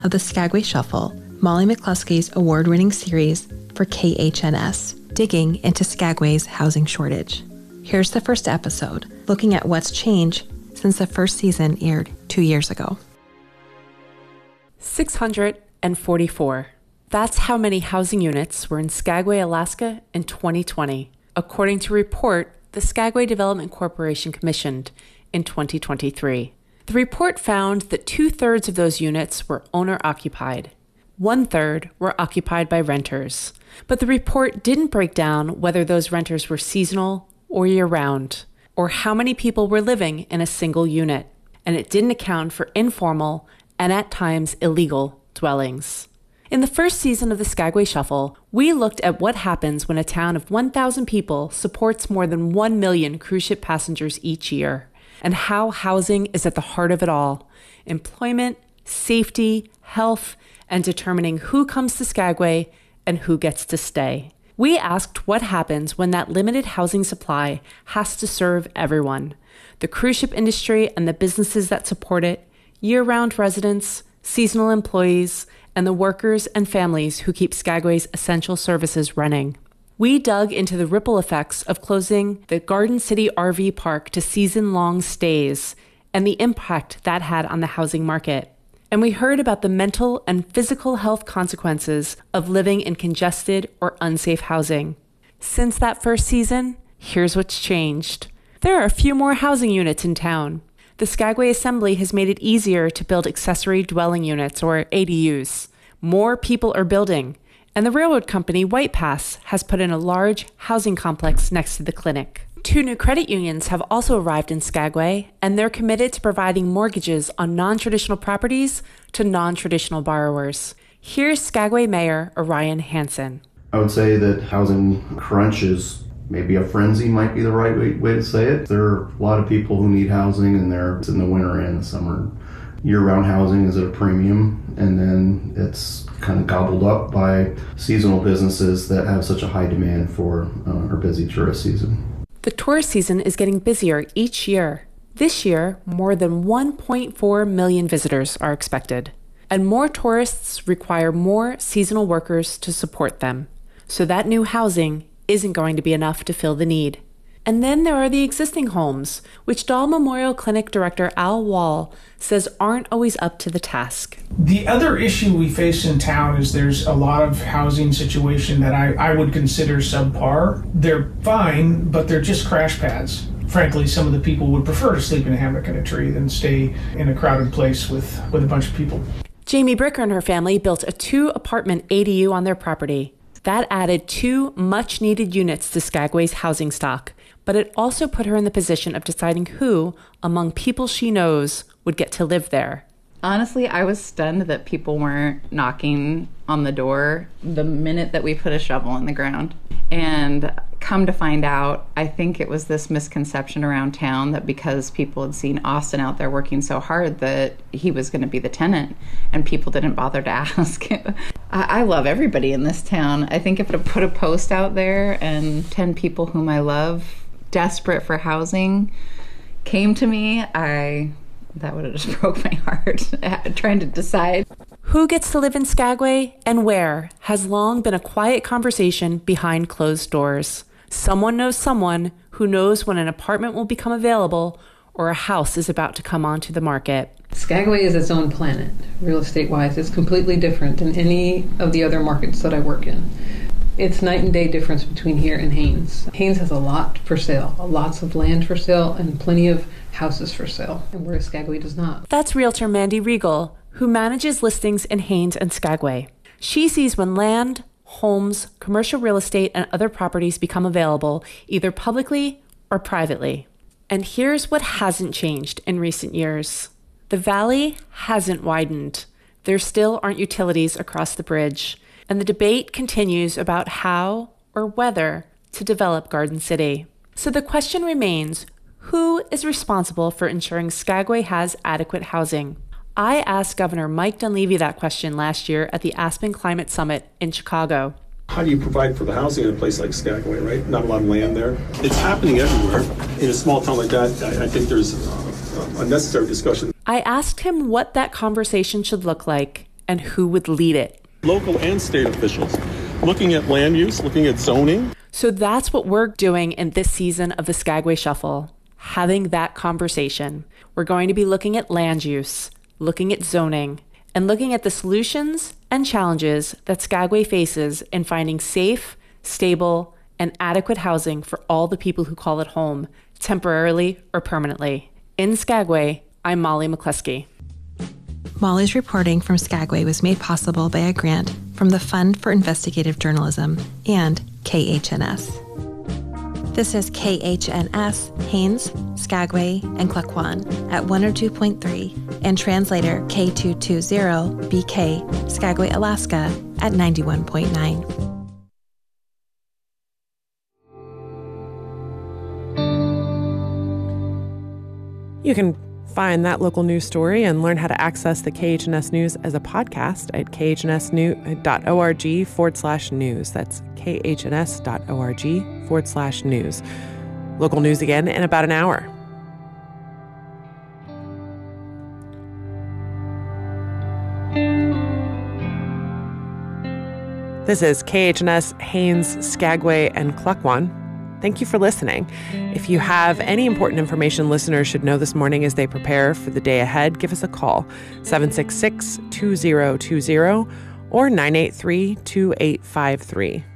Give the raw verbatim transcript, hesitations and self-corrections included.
of the Skagway Shuffle, Molly McCluskey's award-winning series for K H N S, digging into Skagway's housing shortage. Here's the first episode, looking at what's changed since the first season aired two years ago. six hundred forty-four. That's how many housing units were in Skagway, Alaska in twenty twenty, according to a report the Skagway Development Corporation commissioned in twenty twenty-three. The report found that two-thirds of those units were owner-occupied. One-third were occupied by renters. But the report didn't break down whether those renters were seasonal or year-round, or how many people were living in a single unit. And it didn't account for informal and at times illegal dwellings. In the first season of the Skagway Shuffle, we looked at what happens when a town of one thousand people supports more than one million cruise ship passengers each year, and how housing is at the heart of it all: employment, safety, health, and determining who comes to Skagway and who gets to stay. We asked what happens when that limited housing supply has to serve everyone: the cruise ship industry and the businesses that support it, year-round residents, seasonal employees, and the workers and families who keep Skagway's essential services running. We dug into the ripple effects of closing the Garden City R V Park to season-long stays and the impact that had on the housing market. And we heard about the mental and physical health consequences of living in congested or unsafe housing. Since that first season, here's what's changed. There are a few more housing units in town. The Skagway Assembly has made it easier to build accessory dwelling units, or A D Us. More people are building, and the railroad company White Pass has put in a large housing complex next to the clinic. Two new credit unions have also arrived in Skagway, and they're committed to providing mortgages on non-traditional properties to non-traditional borrowers. Here's Skagway Mayor Orion Hansen. I would say that housing crunch is maybe a frenzy might be the right way, way to say it. There are a lot of people who need housing, and they're in the winter and the summer. Year-round housing is at a premium, and then it's kind of gobbled up by seasonal businesses that have such a high demand for uh, our busy tourist season. The tourist season is getting busier each year. This year, more than one point four million visitors are expected, and more tourists require more seasonal workers to support them. So that new housing isn't going to be enough to fill the need. And then there are the existing homes, which Dahl Memorial Clinic Director Al Wall says aren't always up to the task. The other issue we face in town is there's a lot of housing situation that I, I would consider subpar. They're fine, but they're just crash pads. Frankly, some of the people would prefer to sleep in a hammock in a tree than stay in a crowded place with, with a bunch of people. Jamie Bricker and her family built a two-apartment A D U on their property. That added two much-needed units to Skagway's housing stock, but it also put her in the position of deciding who, among people she knows, would get to live there. Honestly, I was stunned that people weren't knocking on the door the minute that we put a shovel in the ground. And come to find out, I think it was this misconception around town that because people had seen Austin out there working so hard that he was going to be the tenant, and people didn't bother to ask. I love everybody in this town. I think if I put a post out there and ten people whom I love, desperate for housing, came to me, I that would have just broke my heart trying to decide. Who gets to live in Skagway and where has long been a quiet conversation behind closed doors. Someone knows someone who knows when an apartment will become available or a house is about to come onto the market. Skagway is its own planet, real estate-wise. It's completely different than any of the other markets that I work in. It's night and day difference between here and Haines. Haines has a lot for sale, lots of land for sale, and plenty of houses for sale, and whereas Skagway does not. That's realtor Mandy Regal, who manages listings in Haines and Skagway. She sees when land, homes, commercial real estate, and other properties become available, either publicly or privately. And here's what hasn't changed in recent years. The valley hasn't widened. There still aren't utilities across the bridge. And the debate continues about how or whether to develop Garden City. So the question remains, who is responsible for ensuring Skagway has adequate housing? I asked Governor Mike Dunleavy that question last year at the Aspen Climate Summit in Chicago. How do you provide for the housing in a place like Skagway, right? Not a lot of land there. It's happening everywhere. In a small town like that, I, I think there's a necessary discussion. I asked him what that conversation should look like and who would lead it. Local and state officials looking at land use, looking at zoning. So that's what we're doing in this season of the Skagway Shuffle, having that conversation. We're going to be looking at land use, looking at zoning, and looking at the solutions and challenges that Skagway faces in finding safe, stable, and adequate housing for all the people who call it home, temporarily or permanently. In Skagway, I'm Molly McCluskey. Molly's reporting from Skagway was made possible by a grant from the Fund for Investigative Journalism and K H N S. This is K H N S, Haines, Skagway, and Klukwan at one oh two point three, and translator K two twenty B K, Skagway, Alaska at ninety-one point nine. You can find that local news story and learn how to access the K H N S News as a podcast at khns.org forward slash news. That's khns.org forward slash news. Local news again in about an hour. This is K H N S, Haines, Skagway, and Klukwan. Thank you for listening. If you have any important information listeners should know this morning as they prepare for the day ahead, give us a call, seven six six, two zero two zero or nine eight three, two eight five three.